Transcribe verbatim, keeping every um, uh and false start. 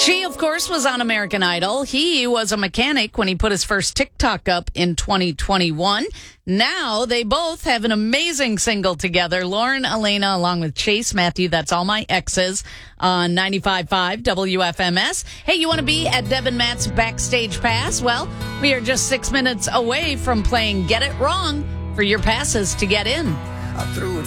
She, of course, was on American Idol. He was a mechanic when he put his first TikTok up in twenty twenty-one. Now they both have an amazing single together. Lauren Elena along with Chase Matthew. That's All My Exes on ninety-five point five W F M S. Hey, you want to be at Devin Matt's Backstage Pass? Well, we are just six minutes away from playing Get It Wrong for your passes to get in. I threw it